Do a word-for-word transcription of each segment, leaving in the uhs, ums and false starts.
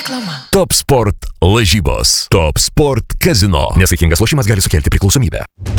Reklama. Top Sport lažybos. Top Sport kazino. Nesaikingas lošimas gali sukelti priklausomybę.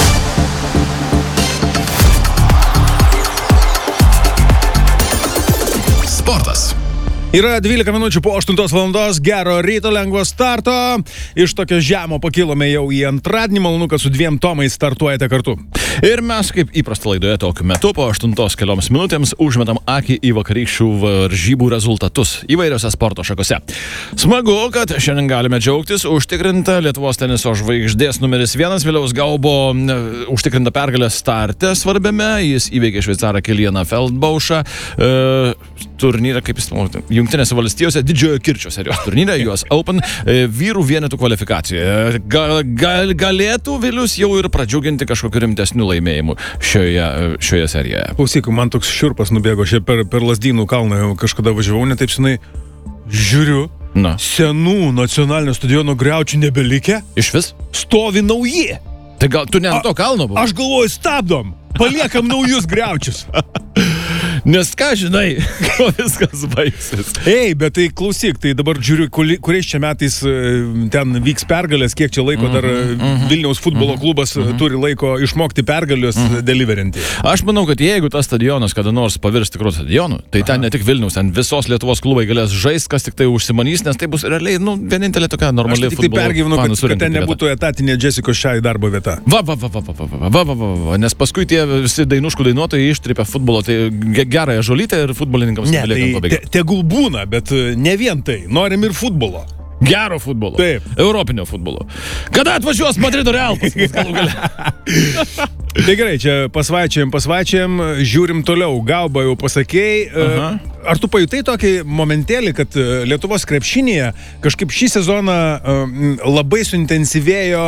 Sportas. Yra dvylika minučių po aštuntos valandos, gero ryto, lengvo starto. Iš tokio žemo pakilome jau į antradienį, malonu, kad su dviem Tomais startuojate kartu. Ir mes, kaip įprasta laidoje tokiu metu, po aštuntos kelioms minutėms užmetam akį į vakarykščių varžybų rezultatus įvairiose sporto šakose. Smagu, kad šiandien galime džiaugtis užtikrinta Lietuvos teniso žvaigždės numeris vienas Viliaus Gaubo užtikrinta pergalė starte svarbiame. Jis įveikė šveicarą Kilianą Feldbaušą. E, turnyrą, kaip jis Jungtinėse valstijose, didžiojo kirčio serijos turnyrė, U S Open, vyrų vienetų kvalifikacijoje. Gal, gal, galėtų Vilius jau ir pradžiuginti kažkokiu rimtesniu laimėjimu šioje, šioje serijoje. Klausyk, man toks šiurpas nubėgo, šiaip per, per Lazdynų kalną kažkada važiavau, netaip senai žiūriu, Na. senų nacionalinio stadiono griaučių nebelikę, Iš vis? stovi nauji. Tai gal tu ne ant to kalno buvai? Aš galvoju, stabdom, paliekam naujus griaučius. Nes ką žinai, ko viskas baigsis. Ei, bet tai klausyk, tai dabar žiūriu, kuri- kuriais čia metais e, ten vyks pergalės, kiek čia laiko dar mm-hmm. Vilniaus futbolo klubas mm-hmm. turi laiko išmokti pergalius mm-hmm. deliverinti. Aš manau, kad jeigu tas stadionas kada nors pavirs tikrų stadionu, tai ten ne tik Vilniaus, ten visos Lietuvos klubai galės žaisti, kas tik tai užsimanys, nes tai bus realiai, nu, vienintelė tokia Aš normali tik tai futbolo pergyvenu, fanų kad, kad surinkta ten vieta. nebūtų etatinė Jessicos Shai darbo vieta. Va, va, va, va, va, va, va, va, va, va, va, nes paskui tie visi dainuškų dainuotojai ištrypia futbolo, tai ge- gerąją žolytę ir futbolininkams Ne, nebelieka ko tai bėgti. te, tegul būna, bet e, ne vien tai. Norim ir futbolo. Gero futbolo. Taip. Europinio futbolo. Kada atvažiuos Madrido Real pas mus galų gale? Tai gerai, čia pasvaičiam, pasvaičiam, žiūrim toliau. Gauba jau pasakėjai. Aha. Ar tu pajutai tokį momentėlį, kad e, Lietuvos krepšinėje kažkaip šį sezoną e, labai suintensyvėjo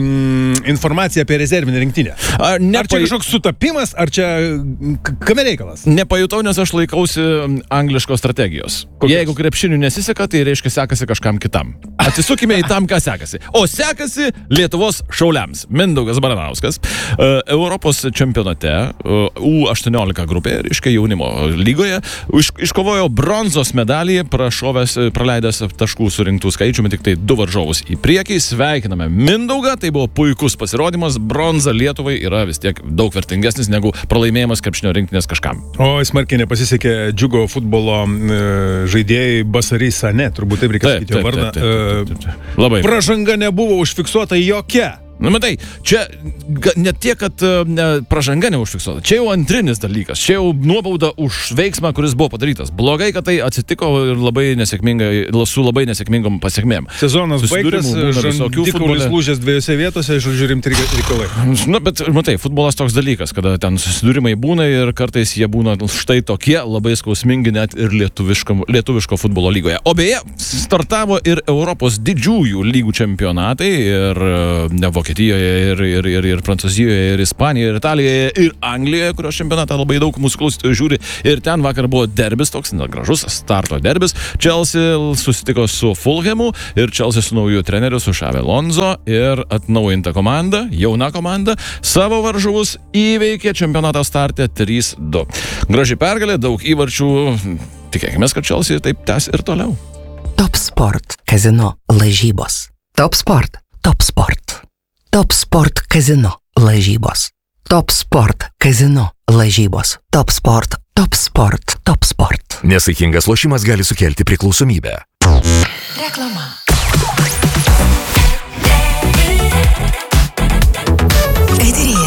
mm, informacija apie rezervinę rinktinę? Ar Ar čia nepaj... kažkoks sutapimas, ar čia k- kame reikalas? Nepajutau, nes aš laikausi angliškos strategijos. Kokios? Jeigu krepšinių nesiseka, tai reiškia sekasi kažkam kitam. Atsisukime į tam, ką sekasi. O sekasi Lietuvos šauliams. Mindaugas Baranauskas e, Europos čempionate e, U aštuoniolika grupėje, reiškia jaunimo lygoje, iš, iškovojo bronzos medalį, prašovęs, praleidęs taškų surinktų skaičiumi tik tai du varžovus į priekį. Sveikiname Mindaugą, tai buvo puikus pasirodymas. Bronza Lietuvai yra vis tiek daug vertingesnis negu pralaimėjimas krepšinio rinktinės kažkam. O smarkiai nepasisekė Džiugo futbolo e, žaidėjai Basary Sane, turbūt taip reikia sakyti jo vardą. taip, taip, taip, taip. Labai. E, pražanga nebuvo užfiksuota jokia. Na, matai, čia ga- ne tiek, kad e, ne, pražanga neužfiksuota. Čia jau antrinis dalykas. Čia jau nuobauda už veiksmą, kuris buvo padarytas. Blogai, kad tai atsitiko ir labai nesėkmingai, su labai nesėkmingom pasiekmėm. Sezonas baigtas, Susidūrimų būna visokių žandikaulis futbole. lūžęs dviejose vietose, žodžiu, rimti reikalai. Na, bet, matai, futbolas toks dalykas, kada ten susidūrimai būna ir kartais jie būna štai tokie labai skausmingi net ir lietuviško futbolo lygoje. O beje, startavo ir Europos didžiųjų lygų čempionatai ir ne, Vokietijoje, ir, ir, ir, ir Prancūzijoje, ir Ispanijoje, ir Italijoje, ir Anglijoje, kurios čempionatą labai daug mūsų klausytojų žiūri. Ir ten vakar buvo derbis, toks na, gražus starto derbis. Chelsea susitiko su Fulhamu ir Chelsea su nauju treneriu, su Xabi Alonso, ir atnaujinta komanda, jauna komanda, savo varžovus įveikė čempionato starte trys du. Graži pergalė, daug įvarčių. Tikėkime, kad Chelsea taip tęs ir toliau. Top Sport kazino lažybos. Top Sport. Top Sport. Top Sport kazino lažybos. Top Sport kazino lažybos. Top Sport. Top Sport. Top Sport. Nesaikingas lošimas gali sukelti priklausomybę. Reklama.